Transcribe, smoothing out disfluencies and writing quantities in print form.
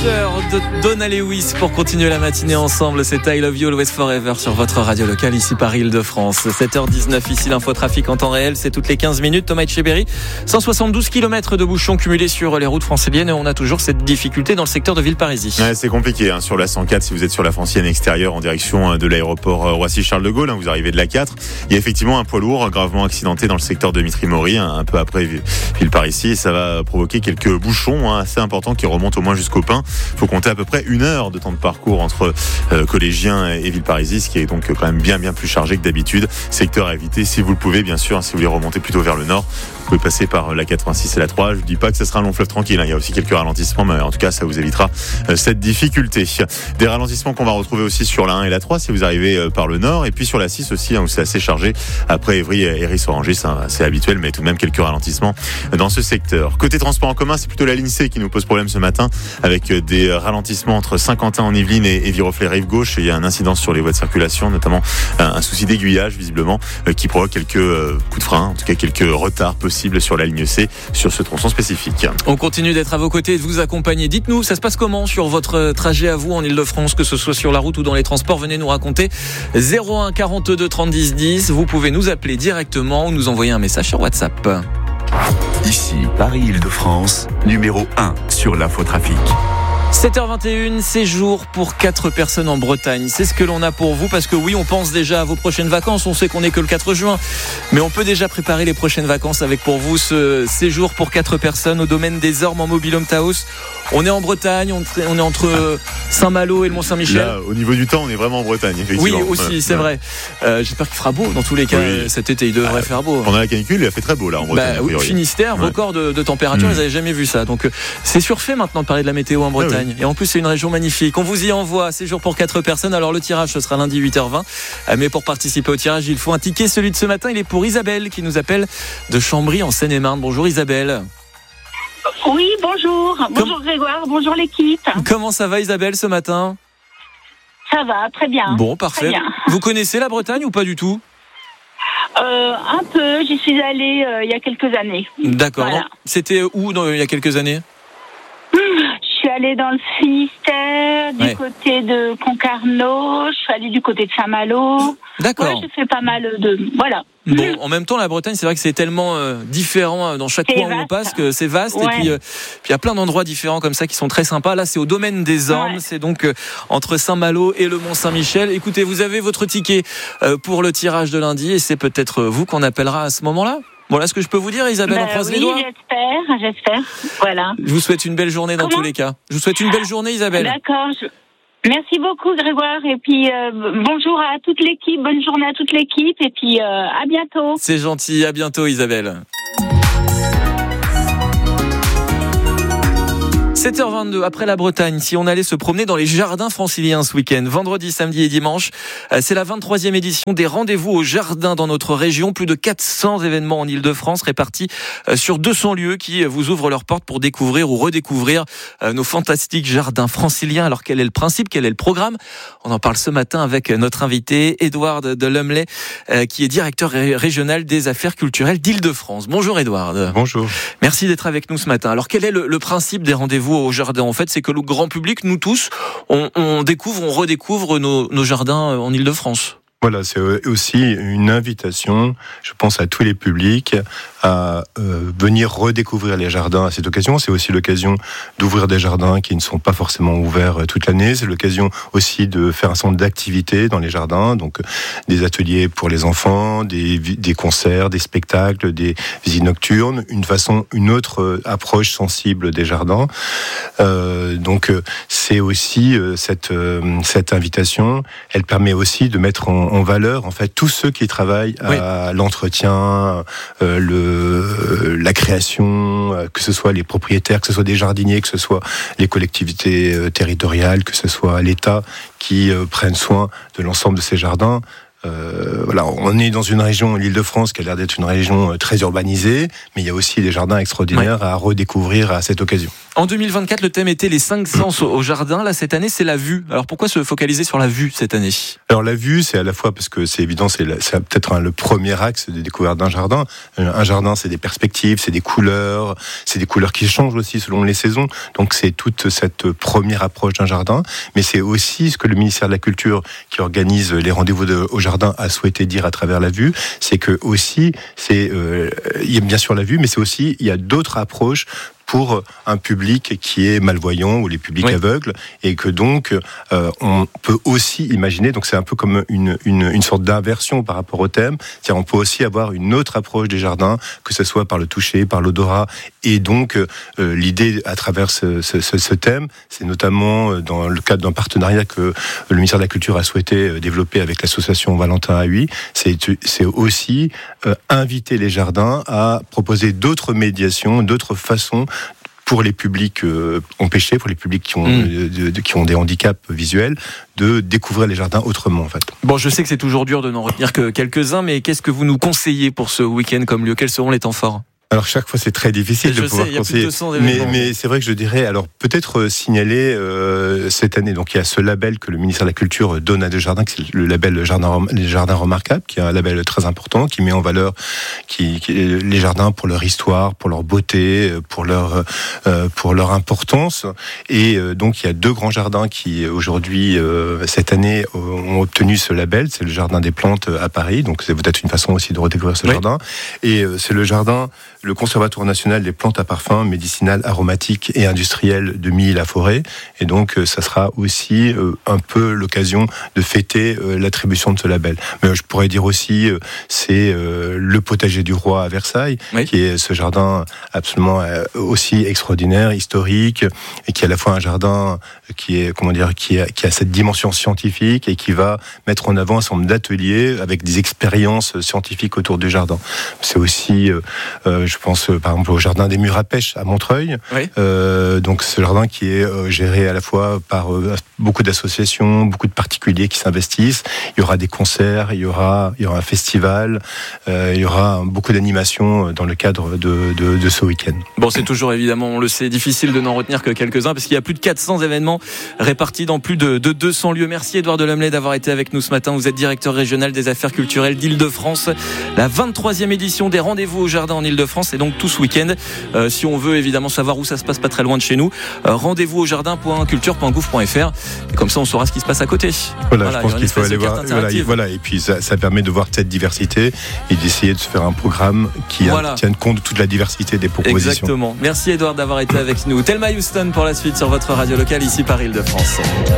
Usher de Donna Lewis pour continuer la matinée ensemble. C'est I Love You Always Forever sur votre radio locale ici Paris-Île-de-France. 7h19 ici l'infotrafic en temps réel, c'est toutes les 15 minutes. Thomas Etcheberry, 172 km de bouchons cumulés sur les routes franciliennes et on a toujours cette difficulté dans le secteur de Villeparisis. Ouais, c'est compliqué sur la 104 si vous êtes sur la francilienne extérieure en direction de l'aéroport Roissy-Charles de Gaulle. Vous arrivez de la 4. Il y a effectivement un poids lourd gravement accidenté dans le secteur de Mitry-Mory, un peu après Villeparisis. Ça va provoquer quelques bouchons assez importants qui remontent au moins jusqu'au Pin. Il faut compter à peu près 1 heure de temps de parcours entre collégiens et Villeparisis, qui est donc quand même bien plus chargé que d'habitude. Secteur à éviter si vous le pouvez, bien sûr, si vous voulez remonter plutôt vers le nord. Vous pouvez passer par la 86 et la 3. Je ne dis pas que ce sera un long fleuve tranquille. Il y a aussi quelques ralentissements, mais en tout cas, ça vous évitera cette difficulté. Des ralentissements qu'on va retrouver aussi sur la 1 et la 3 si vous arrivez par le nord. Et puis sur la 6 aussi, où c'est assez chargé. Après Évry et Héry-Sorangis, c'est habituel, mais tout de même quelques ralentissements dans ce secteur. Côté transport en commun, c'est plutôt la ligne C qui nous pose problème ce matin, avec des ralentissements entre Saint-Quentin en Yvelines et Viroflay rive gauche. Il y a un incident sur les voies de circulation, notamment un souci d'aiguillage visiblement, qui provoque quelques coups de frein, en tout cas quelques retards possibles sur la ligne C, sur ce tronçon spécifique. On continue d'être à vos côtés et de vous accompagner. Dites-nous, ça se passe comment sur votre trajet à vous en Ile-de-France, que ce soit sur la route ou dans les transports? Venez nous raconter. 01 42 30 10 10. Vous pouvez nous appeler directement ou nous envoyer un message sur WhatsApp. Ici, Paris-Île-de-France, numéro 1 sur l'infotrafic. 7h21, séjour pour 4 personnes en Bretagne. C'est ce que l'on a pour vous parce que oui, on pense déjà à vos prochaines vacances. On sait qu'on n'est que le 4 juin, mais on peut déjà préparer les prochaines vacances avec pour vous ce séjour pour 4 personnes au domaine des Ormes en Mobil-Home House. On est en Bretagne, on est entre Saint-Malo et le Mont-Saint-Michel. Là, au niveau du temps, on est vraiment en Bretagne, effectivement. Oui, aussi, c'est vrai. J'espère qu'il fera beau dans tous les cas. Oui. Cet été, il devrait faire beau. Pendant la canicule, il a fait très beau là en Bretagne. Oui, Finistère, record de température, ils n'avaient jamais vu ça. Donc c'est surfait maintenant de parler de la météo en Bretagne. Et en plus, c'est une région magnifique. On vous y envoie séjour pour 4 personnes. Alors le tirage, ce sera lundi 8h20. Mais pour participer au tirage, il faut un ticket. Celui de ce matin, il est pour Isabelle qui nous appelle de Chambry en Seine-et-Marne. Bonjour Isabelle. Oui, bonjour. Bonjour Grégoire, bonjour l'équipe. Comment ça va Isabelle ce matin? Ça va, très bien. Bon, parfait. Bien. Vous connaissez la Bretagne ou pas du tout? Un peu, j'y suis allée il y a quelques années. D'accord. Voilà. C'était où il y a quelques années? Je suis allée dans le Finistère, du côté de Concarneau, je suis allée du côté de Saint-Malo. D'accord. Ouais, j'ai fait pas mal de... Voilà. Bon, en même temps, la Bretagne, c'est vrai que c'est tellement différent dans chaque coin où on passe que c'est vaste. Ouais. Et puis il y a plein d'endroits différents comme ça qui sont très sympas. Là, c'est au domaine des Ormes. Ouais. C'est donc entre Saint-Malo et le Mont-Saint-Michel. Écoutez, vous avez votre ticket pour le tirage de lundi et c'est peut-être vous qu'on appellera à ce moment-là. Voilà ce que je peux vous dire, Isabelle, on croise les doigts. J'espère. Voilà. Je vous souhaite une belle journée dans tous les cas. Je vous souhaite une belle journée, Isabelle. D'accord. Merci beaucoup, Grégoire. Et puis, bonjour à toute l'équipe. Bonne journée à toute l'équipe. Et puis, à bientôt. C'est gentil. À bientôt, Isabelle. 7h22, après la Bretagne, si on allait se promener dans les jardins franciliens ce week-end, vendredi, samedi et dimanche, c'est la 23e édition des rendez-vous au jardin dans notre région. Plus de 400 événements en Ile-de-France répartis sur 200 lieux qui vous ouvrent leurs portes pour découvrir ou redécouvrir nos fantastiques jardins franciliens. Alors quel est le principe, quel est le programme? On en parle ce matin avec notre invité, Édouard de Lumley, qui est directeur régional des affaires culturelles d'Île-de-France. Bonjour Édouard. Bonjour. Merci d'être avec nous ce matin. Alors quel est le principe des rendez-vous au jardin? En fait, c'est que le grand public, nous tous, on découvre, on redécouvre nos jardins en Île-de-France. Voilà, c'est aussi une invitation, je pense, à tous les publics à venir redécouvrir les jardins à cette occasion. C'est aussi l'occasion d'ouvrir des jardins qui ne sont pas forcément ouverts toute l'année. C'est l'occasion aussi de faire un certain nombre d'activités dans les jardins, donc des ateliers pour les enfants, des concerts, des spectacles, des visites nocturnes, une autre approche sensible des jardins. Donc c'est aussi cette invitation, elle permet aussi de mettre en valeur en fait tous ceux qui travaillent à l'entretien, la création, que ce soit les propriétaires, que ce soit des jardiniers, que ce soit les collectivités territoriales, que ce soit l'État qui prennent soin de l'ensemble de ces jardins. Voilà, on est dans une région, l'Île-de-France, qui a l'air d'être une région très urbanisée, mais il y a aussi des jardins extraordinaires à redécouvrir à cette occasion. En 2024, le thème était les 5 sens au jardin. Là, cette année, c'est la vue. Alors pourquoi se focaliser sur la vue cette année ? Alors la vue, c'est à la fois parce que c'est évident, c'est peut-être le premier axe de découverte d'un jardin. Un jardin, c'est des perspectives, c'est des couleurs qui changent aussi selon les saisons. Donc c'est toute cette première approche d'un jardin. Mais c'est aussi ce que le ministère de la Culture, qui organise les rendez-vous au jardin, a souhaité dire à travers la vue. C'est que aussi, il y a bien sûr la vue, mais c'est aussi, il y a d'autres approches pour un public qui est malvoyant ou les publics aveugles, et que donc on peut aussi imaginer, donc c'est un peu comme une sorte d'inversion par rapport au thème, c'est-à-dire on peut aussi avoir une autre approche des jardins, que ce soit par le toucher, par l'odorat, et donc l'idée à travers ce thème, c'est notamment dans le cadre d'un partenariat que le ministère de la Culture a souhaité développer avec l'association Valentin à Huy, c'est aussi inviter les jardins à proposer d'autres médiations, d'autres façons pour les publics empêchés, pour les publics qui ont des handicaps visuels, de découvrir les jardins autrement en fait. Bon, je sais que c'est toujours dur de n'en retenir que quelques-uns, mais qu'est-ce que vous nous conseillez pour ce week-end comme lieu ? Quels seront les temps forts ? Alors chaque fois c'est très difficile de pouvoir conseiller, mais c'est vrai que je dirais, alors peut-être signaler cette année, donc il y a ce label que le ministère de la Culture donne à des jardins, c'est le label les jardins remarquables, qui est un label très important, qui met en valeur les jardins pour leur histoire, pour leur beauté, pour leur importance, et donc il y a 2 grands jardins qui aujourd'hui cette année ont obtenu ce label, c'est le jardin des plantes à Paris, donc c'est peut-être une façon aussi de redécouvrir ce jardin, et c'est le Conservatoire national des plantes à parfum médicinales, aromatiques et industrielles de Milly-la-Forêt. Et donc, ça sera aussi un peu l'occasion de fêter l'attribution de ce label. Mais je pourrais dire aussi, c'est le potager du roi à Versailles, qui est ce jardin absolument aussi extraordinaire, historique, et qui est à la fois un jardin qui a cette dimension scientifique et qui va mettre en avant un certain nombre d'ateliers avec des expériences scientifiques autour du jardin. C'est aussi je pense par exemple au jardin des Murs à Pêche à Montreuil. Donc ce jardin qui est géré à la fois par beaucoup d'associations, beaucoup de particuliers qui s'investissent. Il y aura des concerts, il y aura un festival, il y aura beaucoup d'animations dans le cadre de ce week-end. Bon, c'est toujours évidemment, on le sait, difficile de n'en retenir que quelques-uns parce qu'il y a plus de 400 événements répartis dans plus de 200 lieux. Merci Édouard Delamlay d'avoir été avec nous ce matin. Vous êtes directeur régional des affaires culturelles d'Île-de-France. La 23e édition des rendez-vous au jardin en Île-de-France, c'est donc tout ce week-end. Si on veut évidemment savoir où ça se passe pas très loin de chez nous, rendez-vous au jardin.culture.gouv.fr, et comme ça on saura ce qui se passe à côté. Voilà, je pense qu'il faut aller voir. Et puis ça permet de voir cette diversité et d'essayer de se faire un programme qui tienne compte de toute la diversité des propositions. Exactement. Merci Édouard d'avoir été avec nous. Thelma Houston pour la suite sur votre radio locale ici par Île-de-France.